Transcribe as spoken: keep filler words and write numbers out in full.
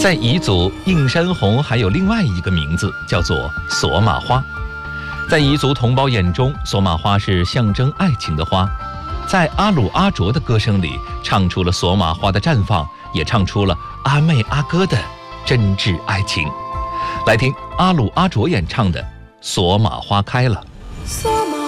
在彝族，映山红还有另外一个名字，叫做索玛花。在彝族同胞眼中，索玛花是象征爱情的花。在阿鲁阿卓的歌声里，唱出了索玛花的绽放，也唱出了阿妹阿哥的真挚爱情。来听阿鲁阿卓演唱的《索玛花开了》。